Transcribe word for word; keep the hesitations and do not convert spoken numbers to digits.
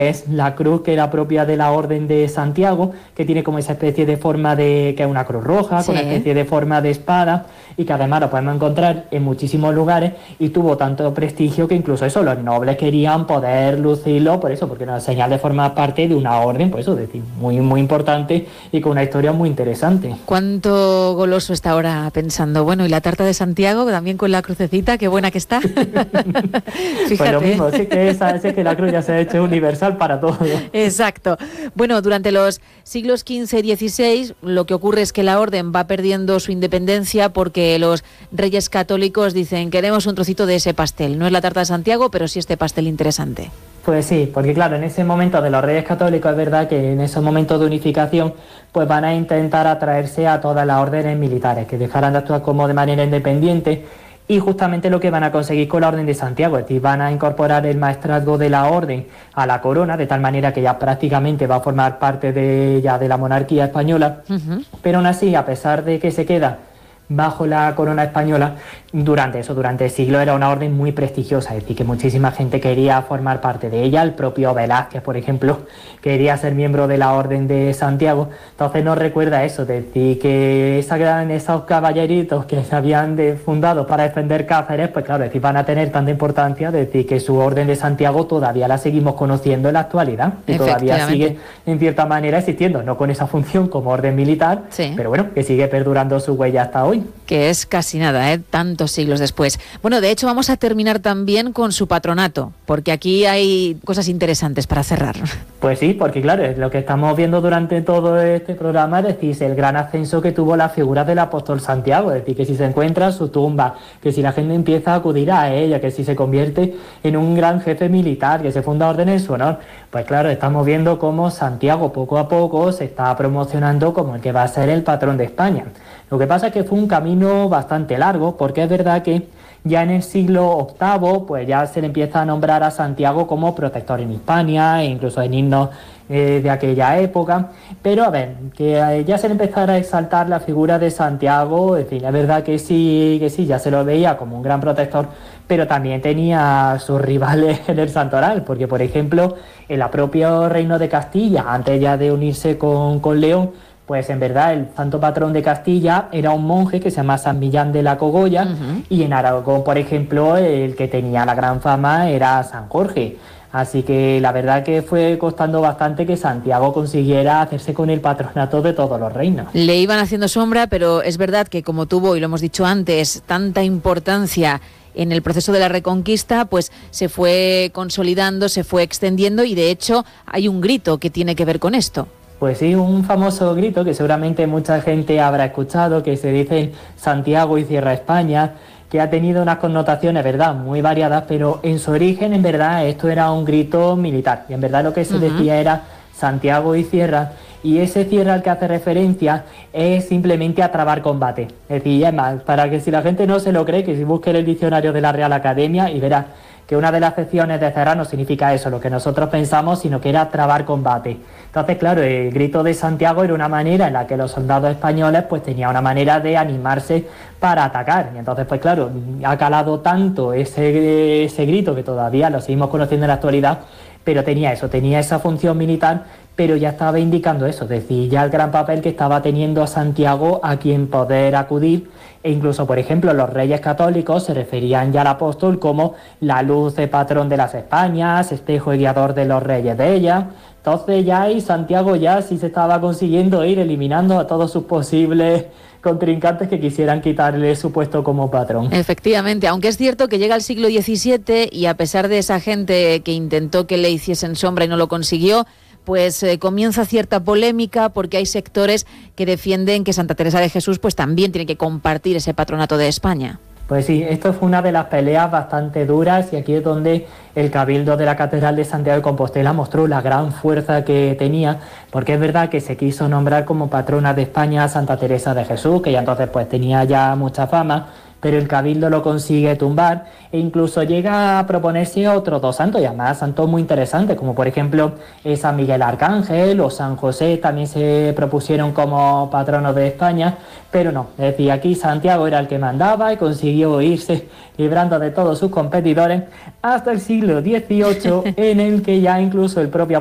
es la cruz que era propia de la Orden de Santiago, que tiene como esa especie de forma de, que es una cruz roja, sí, con una especie de forma de espada, y que además lo podemos encontrar en muchísimos lugares, y tuvo tanto prestigio que incluso eso, los nobles querían poder lucirlo, por eso, porque era una señal de formar parte de una orden, por eso, es decir, muy, muy importante y con una historia muy interesante. ¿Cuánto goloso está ahora pensando? Bueno, y la tarta de Santiago, también con la crucecita, qué buena que está. Pues lo mismo, sí que, esa, sí que la cruz ya se ha hecho universal para todos. Exacto. Bueno, durante los siglos quince y dieciséis lo que ocurre es que la orden va perdiendo su independencia porque los reyes católicos dicen queremos un trocito de ese pastel. No es la tarta de Santiago, pero sí este pastel interesante. Pues sí, porque claro, en ese momento de los reyes católicos es verdad que en esos momentos de unificación pues van a intentar atraerse a todas las órdenes militares, que dejaran de actuar como de manera independiente. Y justamente lo que van a conseguir con la Orden de Santiago, es decir, van a incorporar el maestrazgo de la orden a la corona, de tal manera que ya prácticamente va a formar parte de, ya de la monarquía española, uh-huh. Pero aún así, a pesar de que se queda bajo la corona española, durante eso, durante el siglo era una orden muy prestigiosa, es decir, que muchísima gente quería formar parte de ella. El propio Velázquez, por ejemplo, quería ser miembro de la Orden de Santiago. Entonces nos recuerda eso, es decir, que esa gran, esos caballeritos que se habían de, fundado para defender Cáceres, pues claro, es decir, van a tener tanta importancia, es decir, que su Orden de Santiago todavía la seguimos conociendo en la actualidad, y todavía sigue en cierta manera existiendo, no con esa función como orden militar, sí, pero bueno, que sigue perdurando su huella hasta hoy. Que es casi nada, ¿eh? Tantos siglos después. Bueno, de hecho vamos a terminar también con su patronato, porque aquí hay cosas interesantes para cerrar. Pues sí, porque claro, es lo que estamos viendo durante todo este programa, es decir, el gran ascenso que tuvo la figura del apóstol Santiago, es decir, que si se encuentra su tumba, que si la gente empieza a acudir a ella, que si se convierte en un gran jefe militar, que se funda orden en su honor, pues claro, estamos viendo cómo Santiago poco a poco se está promocionando como el que va a ser el patrón de España. Lo que pasa es que fue un camino bastante largo, porque es verdad que ya en el siglo octavo pues ya se le empieza a nombrar a Santiago como protector en Hispania, e incluso en himnos eh, de aquella época, pero a ver, que eh, ya se le empezara a exaltar la figura de Santiago, en fin, es verdad que sí, que sí, ya se lo veía como un gran protector, pero también tenía sus rivales en el santoral, porque por ejemplo, en el propio reino de Castilla, antes ya de unirse con, con León, pues en verdad el santo patrón de Castilla era un monje que se llama San Millán de la Cogolla, uh-huh. Y en Aragón, por ejemplo, el que tenía la gran fama era San Jorge. Así que la verdad que fue costando bastante que Santiago consiguiera hacerse con el patronato de todos los reinos. Le iban haciendo sombra, pero es verdad que como tuvo, y lo hemos dicho antes, tanta importancia en el proceso de la Reconquista, pues se fue consolidando, se fue extendiendo, y de hecho hay un grito que tiene que ver con esto. Pues sí, un famoso grito que seguramente mucha gente habrá escuchado, que se dice Santiago y cierra España, que ha tenido unas connotaciones, ¿verdad?, muy variadas, pero en su origen, en verdad, esto era un grito militar, y en verdad lo que se uh-huh. decía era Santiago y cierra, y ese cierra al que hace referencia es simplemente a trabar combate. Es decir, es más, para que si la gente no se lo cree, que si busque el diccionario de la Real Academia y verá que una de las acepciones de cerrar no significa eso, lo que nosotros pensamos, sino que era trabar combate. Entonces, claro, el grito de Santiago era una manera en la que los soldados españoles pues tenían una manera de animarse para atacar. Y entonces, pues claro, ha calado tanto ese, ese grito, que todavía lo seguimos conociendo en la actualidad, pero tenía eso, tenía esa función militar, pero ya estaba indicando eso, es decir, ya el gran papel que estaba teniendo a Santiago a quien poder acudir, e incluso, por ejemplo, los reyes católicos se referían ya al apóstol como la luz de patrón de las Españas, espejo y guiador de los reyes de ella. Entonces ya ahí Santiago ya sí se estaba consiguiendo ir eliminando a todos sus posibles contrincantes que quisieran quitarle su puesto como patrón. Efectivamente, aunque es cierto que llega el siglo diecisiete y a pesar de esa gente que intentó que le hiciesen sombra y no lo consiguió, pues eh, comienza cierta polémica porque hay sectores que defienden que Santa Teresa de Jesús pues también tiene que compartir ese patronato de España. Pues sí, esto fue una de las peleas bastante duras, y aquí es donde el Cabildo de la Catedral de Santiago de Compostela mostró la gran fuerza que tenía, porque es verdad que se quiso nombrar como patrona de España a Santa Teresa de Jesús, que ya entonces pues tenía ya mucha fama, pero el Cabildo lo consigue tumbar e incluso llega a proponerse otros dos santos, y además santos muy interesantes, como por ejemplo eh, San Miguel Arcángel o San José, también se propusieron como patronos de España, pero no, es decir, aquí Santiago era el que mandaba y consiguió irse librando de todos sus competidores hasta el siglo dieciocho, en el que ya incluso el propio